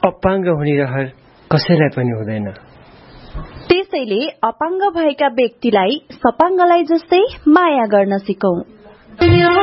अपाङ्ग हुने रहर कसैलाई पनि हुँदैन। त्यसैले अपाङ्ग भएका व्यक्तिलाई सपाङ्गलाई जस्तै माया गर्न सिकौं।